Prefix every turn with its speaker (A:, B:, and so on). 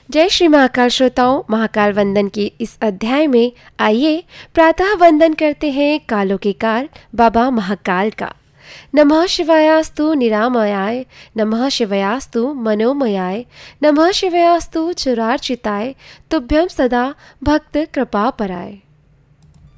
A: जय श्री महाकाल श्रोताओं, महाकाल वंदन की इस अध्याय में आइए प्रातः वंदन करते हैं कालों के काल बाबा महाकाल का। नमः शिवायास्तु निरामयाय, नमः शिवायास्तु मनोमयाय, नमः शिवायास्तु चुरार्चिताय, तुभ्यं सदा भक्त कृपा पराय।